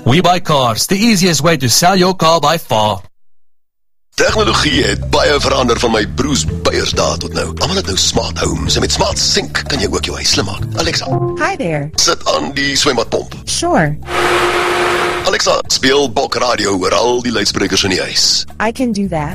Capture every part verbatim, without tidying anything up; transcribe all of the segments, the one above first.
We buy cars, the easiest way to sell your car by far. Tegnologie het baie verander van my broers Beiersdae tot nou. Almal het nou smart homes en met smart sink kan jy ook jou huis slim maak. Alexa, Hi there. sit aan die swembadpomp. Sure, Alexa, speel Bok Radio oor al die luidsprekers in die huis. I can do that.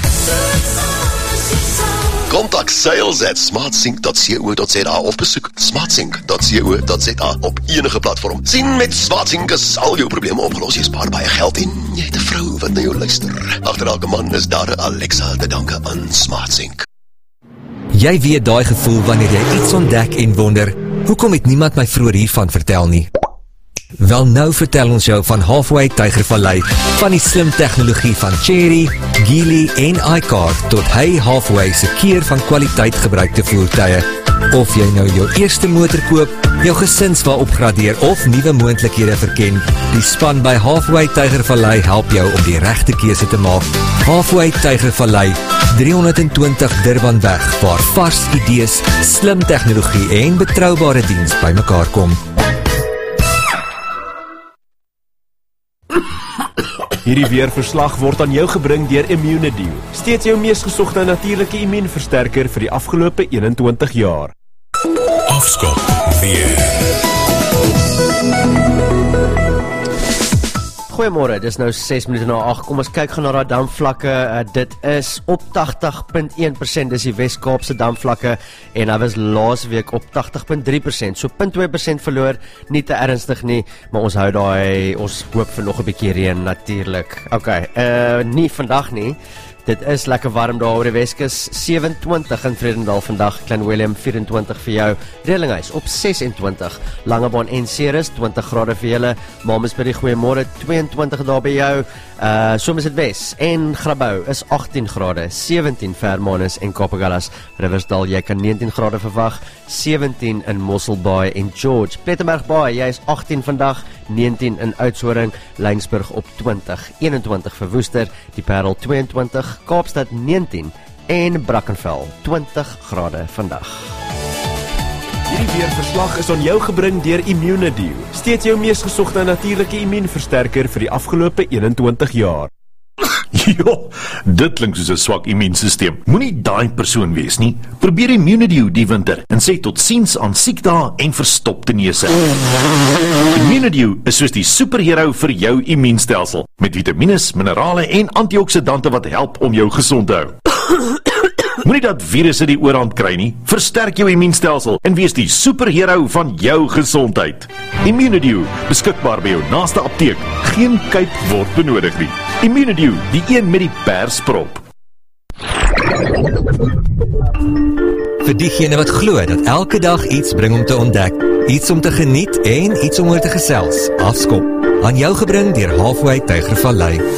Kontak sales at smartsync dot co dot za of besoek smartsync dot co dot za op enige platform. Sien, met SmartSync is al jou probleme opgelos. Jy spaar baie geld en jy het 'n vrou wat na jou luister. Agter elke man is daar 'n Alexa te danke aan SmartSync. Jy weet daai gevoel wanneer jy iets ontdek en wonder, hoekom het niemand my vroeër hiervan vertel nie? Wel, nou vertel ons jou van Halfway Tygervallei, van die slim tegnologie van Chery, Geely en iCar tot hy Halfway se keer van kwaliteit gebruikte voertuie. Of jy nou jou eerste motor koop, jou gesinswa opgradeer of nuwe moontlikhede verken, die span by Halfway Tygervallei help jou om die regte keuse te maak. Halfway Tygervallei, driehonderdtwintig Durbanweg, waar vars idees, slim tegnologie en betroubare diens bymekaar kom. Hierdie weerverslag word aan jou gebring deur Immunedio, steeds jou mees gesogte natuurlike immuunversterker vir die afgelope eenentwintig jaar. Afskop weer. Goeiemôre, dis nou ses minute na agt. Kom ons kyk gaan na daai damvlakke. Uh, dit is op tagtig punt een persent, dis die Wes-Kaapse damvlakke en hy was laasweek op tagtig punt drie persent. So punt twee persent verloor, nie te ernstig nie, maar ons hou daai, ons hoop vir nog 'n bietjie reën natuurlik. Okay, uh nie vandag nie. Dit is lekker warm daar oor die Weskus, sewe-en-twintig in Vredendal vandag, Klein Willem vyf-en-twintig vir jou, Redelinghuis op ses-en-twintig, Langebaan en Ceres twintig grade vir julle, Mamasbury goeiemôre twee-en-twintig daar by jou, uh, Somerset Wes en Grabouw is agttien grade, sewentien Vermanus en Kapagallas, Riversdal jy kan negentien grade verwag, sewentien in Mosselbaai en George, Plettenberg Baai jy is agttien vandag, negentien in Oudtshoorn, Laingsburg op twintig, een-en-twintig vir Woester, die Parel twee-en-twintig, Kaapstad negentien en Brackenfell twintig grade vandag. Hierdie weerverslag is aan jou gebring deur Immunedio, steeds jou mees gesogte natuurlike immuunversterker vir die afgelope eenentwintig jaar. Jo, dit klink soos 'n swak immuunstelsel. Moenie daai persoon wees nie. Probeer Immunedio die winter en sê totsiens aan siekdae en verstopte neuse. Immunedio is soos die superhero vir jou immuunstelsel, met vitamiene, minerale en antioksidante wat help om jou gesond te hou. Moenie dat virusse die oorhand kry nie. Versterk jou immuunstelsel en wees die superhero van jou gesondheid. Immunedio, beskikbaar by jou naaste apteek. Geen kyk word benodig nie. Immunedio, die een met die persprop. Vir diegene wat glo dat elke dag iets bring om te ontdek, iets om te geniet en iets om oor te gesels, Afskop, aan jou gebring deur Halfway Tygervallei.